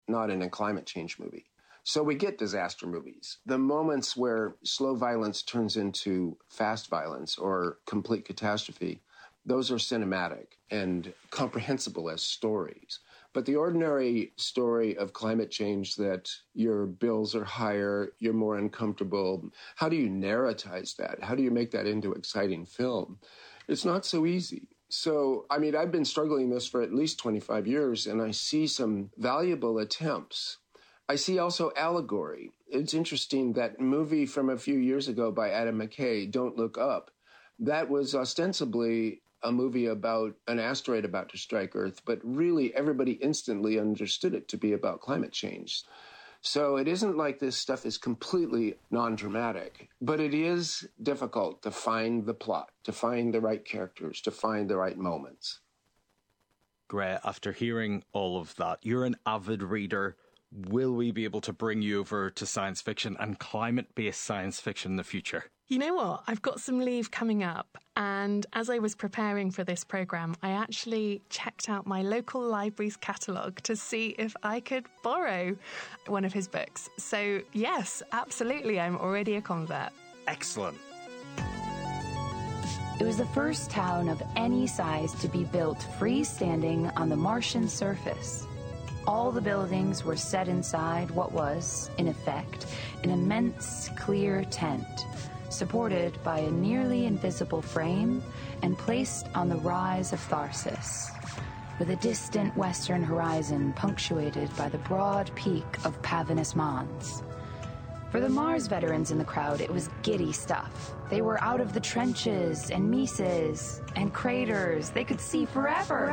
not in a climate change movie. So we get disaster movies. The moments where slow violence turns into fast violence or complete catastrophe, those are cinematic and comprehensible as stories. But the ordinary story of climate change, that your bills are higher, you're more uncomfortable, how do you narratize that? How do you make that into exciting film? It's not so easy. So, I mean, I've been struggling this for at least 25 years, and I see some valuable attempts. I see also allegory. It's interesting, that movie from a few years ago by Adam McKay, Don't Look Up, that was ostensibly a movie about an asteroid about to strike Earth, but really everybody instantly understood it to be about climate change. So it isn't like this stuff is completely non-dramatic, but it is difficult to find the plot, to find the right characters, to find the right moments. Great. After hearing all of that, you're an avid reader. Will we be able to bring you over to science fiction and climate-based science fiction in the future? You know what? I've got some leave coming up, and as I was preparing for this programme, I actually checked out my local library's catalogue to see if I could borrow one of his books. So, yes, absolutely, I'm already a convert. Excellent. It was the first town of any size to be built freestanding on the Martian surface. All the buildings were set inside what was, in effect, an immense clear tent, supported by a nearly invisible frame and placed on the rise of Tharsis, with a distant western horizon punctuated by the broad peak of Pavinus Mons. For the Mars veterans in the crowd, it was giddy stuff. They were out of the trenches and mesas and craters. They could see forever.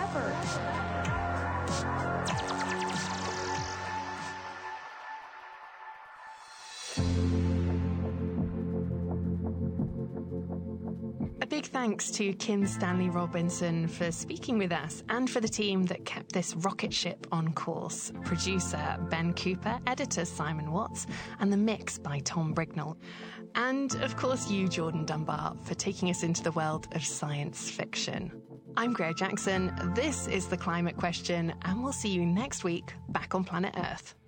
Big thanks to Kim Stanley Robinson for speaking with us, and for the team that kept this rocket ship on course. Producer Ben Cooper, editor Simon Watts, and the mix by Tom Brignall. And, of course, you, Jordan Dunbar, for taking us into the world of science fiction. I'm Greer Jackson, this is The Climate Question, and we'll see you next week back on planet Earth.